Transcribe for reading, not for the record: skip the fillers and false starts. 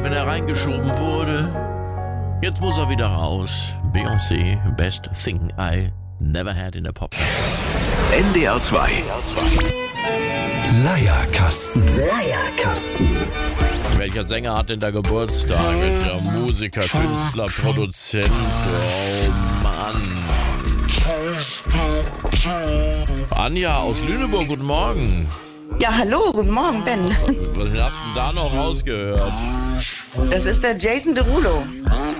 wenn er reingeschoben wurde. Jetzt muss er wieder raus. Beyoncé, Best Thing I Never Had in der Pop. NDR 2. Leierkasten. Welcher Sänger hat denn da Geburtstag? Der Musiker, Künstler, Produzent. Oh Mann. Anja aus Lüneburg, guten Morgen. Ja, hallo, guten Morgen, Ben. Was hast du denn da noch rausgehört? Das ist der Jason Derulo.